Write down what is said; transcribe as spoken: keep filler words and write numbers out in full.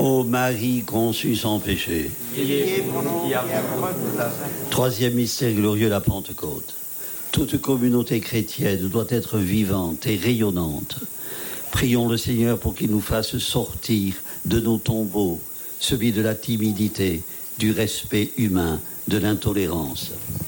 Ô Marie conçue sans péché. Priez pour nous qui avons besoin de la sainte. Troisième mystère glorieux, la Pentecôte. Toute communauté chrétienne doit être vivante et rayonnante. Prions le Seigneur pour qu'il nous fasse sortir de nos tombeaux, celui de la timidité, du respect humain, de l'intolérance.